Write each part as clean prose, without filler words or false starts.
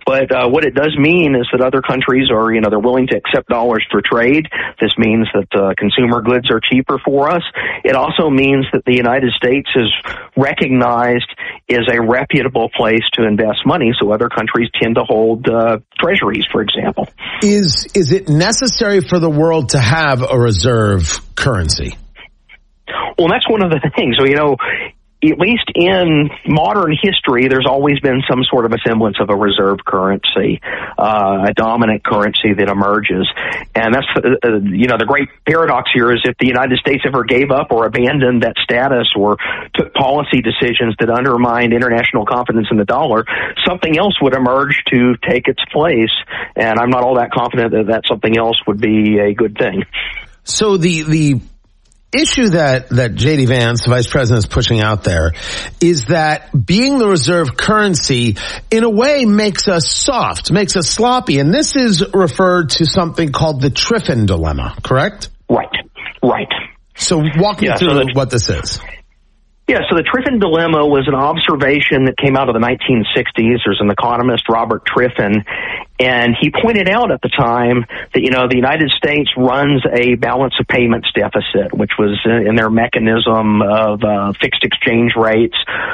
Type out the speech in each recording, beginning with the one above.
But what it does mean is that other countries are, they're willing to accept dollars for trade. This means that consumer goods are cheaper for us. It also means that the United States is recognized as a reputable place to invest money, so other countries tend to hold treasuries, for example. Is it necessary for the world to have a reserve currency? Well, that's one of the things. So, at least in modern history, there's always been some sort of a semblance of a reserve currency, a dominant currency that emerges. And that's, the great paradox here is if the United States ever gave up or abandoned that status or took policy decisions that undermined international confidence in the dollar, something else would emerge to take its place. And I'm not all that confident that something else would be a good thing. So the issue that J.D. Vance, the vice president, is pushing out there is that being the reserve currency, in a way, makes us soft, makes us sloppy. And this is referred to something called the Triffin dilemma, correct? Right. So walk me through what this is. Yeah, so the Triffin dilemma was an observation that came out of the 1960s. There's an economist, Robert Triffin, and he pointed out at the time that, the United States runs a balance of payments deficit, which was in their mechanism of fixed exchange rates,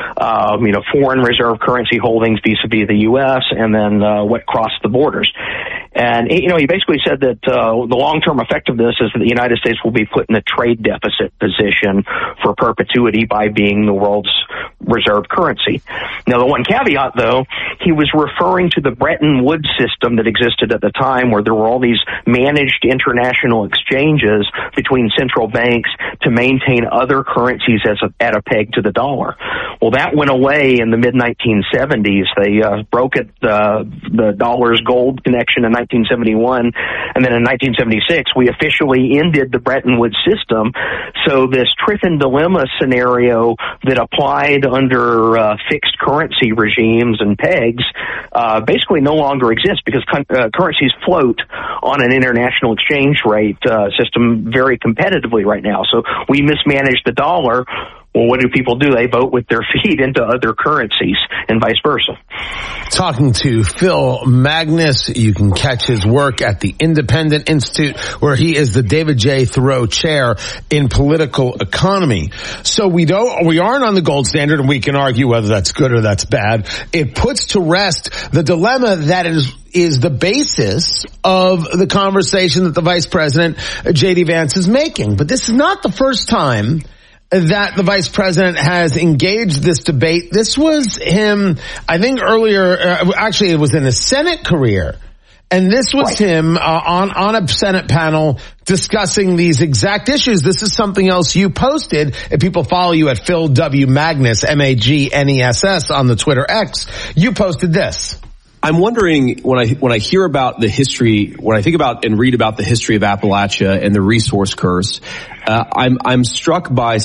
foreign reserve currency holdings vis-a-vis the U.S., and then what crossed the borders. And, he basically said that the long-term effect of this is that the United States will be put in a trade deficit position for perpetuity by being the world's reserve currency. Now, the one caveat, though, he was referring to the Bretton Woods system that existed at the time where there were all these managed international exchanges between central banks to maintain other currencies at a peg to the dollar. Well, that went away in the mid-1970s. They broke it, the dollar's gold connection in 1971, and then in 1976, we officially ended the Bretton Woods system. So this Triffin dilemma scenario that applied under fixed currency regimes and pegs basically no longer exists because currencies float on an international exchange rate system very competitively right now. So we mismanage the dollar. Well, what do people do? They vote with their feet into other currencies and vice versa. Talking to Phil Magnus. You can catch his work at the Independent Institute, where he is the David J. Thoreau Chair in Political Economy. So we aren't on the gold standard, and we can argue whether that's good or that's bad. It puts to rest the dilemma that is the basis of the conversation that the Vice President, J.D. Vance, is making. But this is not the first time that the Vice President has engaged this debate. This was him, I think earlier, actually it was in his Senate career. And this was him on a Senate panel discussing these exact issues. This is something else you posted. If people follow you at Phil W. Magnus, Magness, on the Twitter X, you posted this. I'm wondering when I hear about the history, when I think about and read about the history of Appalachia and the resource curse, I'm struck by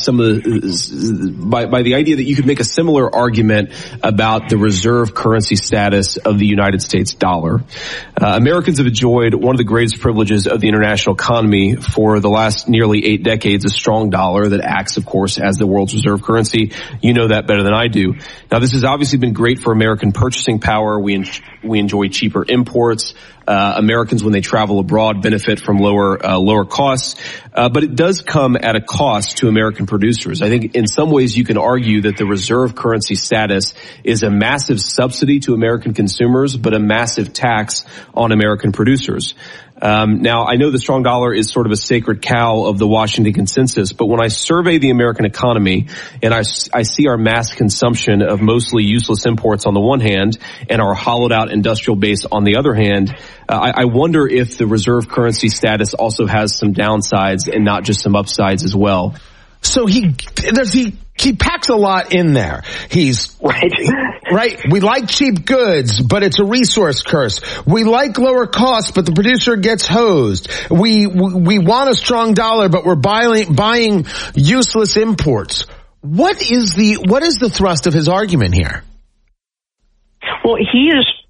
by the idea that you could make a similar argument about the reserve currency status of the United States dollar. Americans have enjoyed one of the greatest privileges of the international economy for the last nearly 8 decades, a strong dollar that acts, of course, as the world's reserve currency. You know that better than I do. Now, this has obviously been great for American purchasing power. We enjoy cheaper imports. Americans, when they travel abroad, benefit from lower costs. But it does come at a cost to American producers. I think in some ways you can argue that the reserve currency status is a massive subsidy to American consumers, but a massive tax on American producers. Now, I know the strong dollar is sort of a sacred cow of the Washington consensus, but when I survey the American economy and I see our mass consumption of mostly useless imports on the one hand and our hollowed out industrial base on the other hand, I wonder if the reserve currency status also has some downsides and not just some upsides as well. So he packs a lot in there. He's right. We like cheap goods, but it's a resource curse. We like lower costs, but the producer gets hosed. We want a strong dollar, but we're buying useless imports. What is the thrust of his argument here? Well, he is basically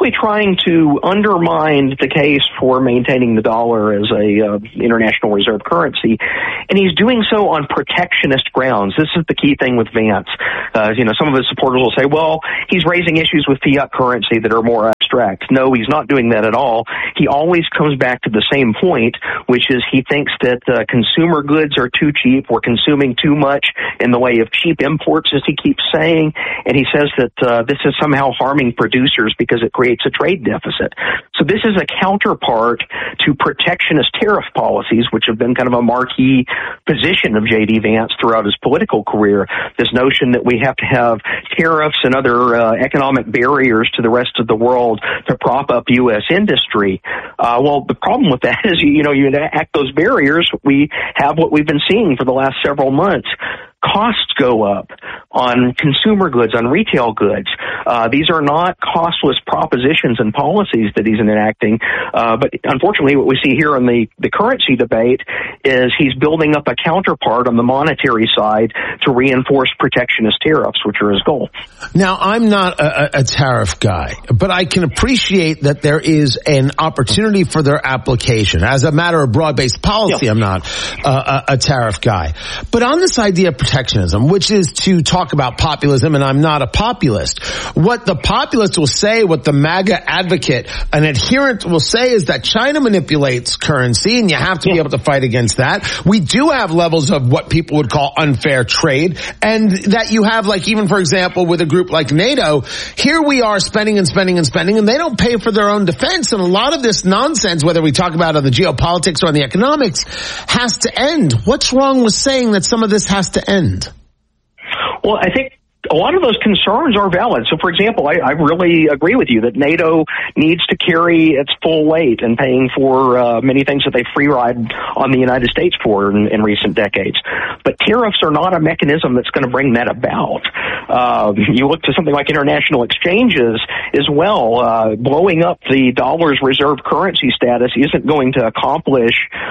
basically trying to undermine the case for maintaining the dollar as a international reserve currency, and he's doing so on protectionist grounds. This is the key thing with Vance. Some of his supporters will say, well, he's raising issues with fiat currency that are more abstract. No, he's not doing that at all. He always comes back to the same point, which is he thinks that consumer goods are too cheap. We're consuming too much in the way of cheap imports, as he keeps saying, and he says that this is somehow harming producers because it creates a trade deficit. So this is a counterpart to protectionist tariff policies, which have been kind of a marquee position of J.D. Vance throughout his political career. This notion that we have to have tariffs and other economic barriers to the rest of the world to prop up U.S. industry. Well, the problem with that is, you enact those barriers, we have what we've been seeing for the last several months. Costs go up on consumer goods, on retail goods. These are not costless propositions and policies that he's enacting. But unfortunately, what we see here in the currency debate is he's building up a counterpart on the monetary side to reinforce protectionist tariffs, which are his goal. Now, I'm not a tariff guy, but I can appreciate that there is an opportunity for their application. As a matter of broad-based policy, I'm not a tariff guy. But on this idea of protectionism, which is to talk about populism, and I'm not a populist. What the populist will say, what the MAGA advocate, an adherent will say is that China manipulates currency and you have to be able to fight against that. We do have levels of what people would call unfair trade, and that you have, like, even for example, with a group like NATO, here we are spending and spending and spending, and they don't pay for their own defense. And a lot of this nonsense, whether we talk about on the geopolitics or on the economics, has to end. What's wrong with saying that some of this has to end? Well, I think a lot of those concerns are valid. So, for example, I really agree with you that NATO needs to carry its full weight in paying for many things that they free ride on the United States for in recent decades. But tariffs are not a mechanism that's going to bring that about. You look to something like international exchanges as well. Blowing up the dollar's reserve currency status isn't going to accomplish,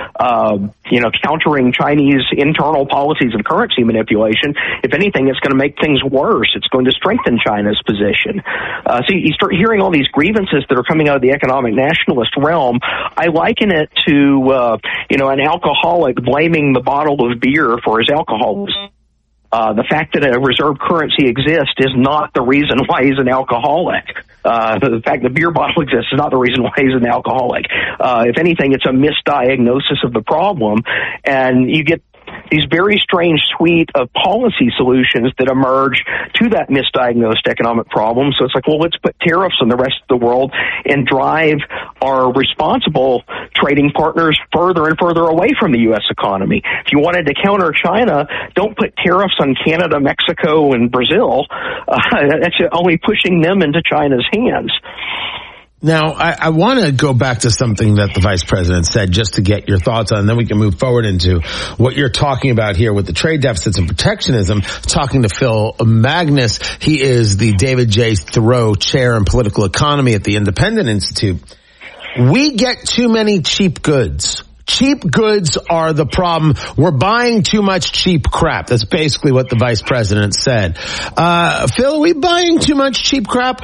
countering Chinese internal policies of currency manipulation. If anything, it's going to make things worse. It's going to strengthen China's position. So you start hearing all these grievances that are coming out of the economic nationalist realm. I liken it to, an alcoholic blaming the bottle of beer for his alcoholism. The fact that a reserve currency exists is not the reason why he's an alcoholic. The fact the beer bottle exists is not the reason why he's an alcoholic. If anything, it's a misdiagnosis of the problem, and you get these very strange suite of policy solutions that emerge to that misdiagnosed economic problem. So it's like, well, let's put tariffs on the rest of the world and drive our responsible trading partners further and further away from the U.S. economy. If you wanted to counter China, don't put tariffs on Canada, Mexico, and Brazil. That's only pushing them into China's hands. Now, I want to go back to something that the vice president said just to get your thoughts on, and then we can move forward into what you're talking about here with the trade deficits and protectionism. Talking to Phil Magness. He is the David J. Thoreau Chair in Political Economy at the Independent Institute. We get too many cheap goods. Cheap goods are the problem. We're buying too much cheap crap. That's basically what the vice president said. Phil, are we buying too much cheap crap?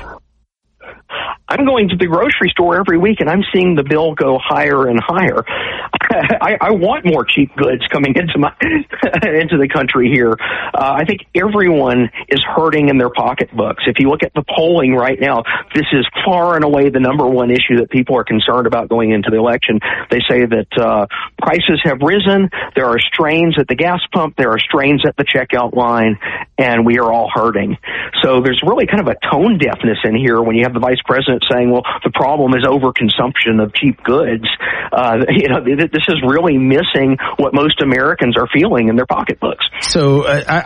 I'm going to the grocery store every week, and I'm seeing the bill go higher and higher. I want more cheap goods coming into the country here. I think everyone is hurting in their pocketbooks. If you look at the polling right now, this is far and away the number one issue that people are concerned about going into the election. They say that prices have risen. There are strains at the gas pump. There are strains at the checkout line, and we are all hurting. So there's really kind of a tone deafness in here when you have the vice president saying, well, the problem is overconsumption of cheap goods. This is really missing what most Americans are feeling in their pocketbooks. So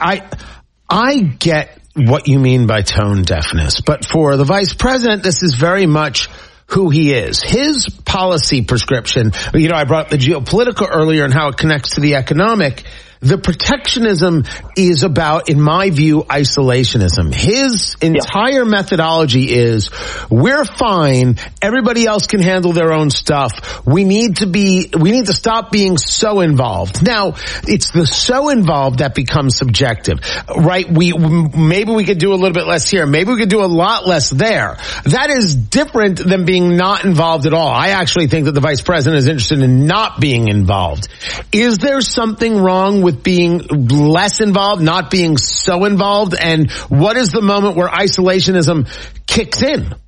I get what you mean by tone deafness, but for the vice president, this is very much who he is. His policy prescription. You know, I brought up the geopolitical earlier and how it connects to the economic. The protectionism is about, in my view, isolationism. His entire methodology is, we're fine, everybody else can handle their own stuff. We need to stop being so involved. Now, it's the so involved that becomes subjective, right? Maybe we could do a little bit less here, maybe we could do a lot less there. That is different than being not involved at all. I actually think that the vice president is interested in not being involved. Is there something wrong with being less involved, not being so involved? And what is the moment where isolationism kicks in?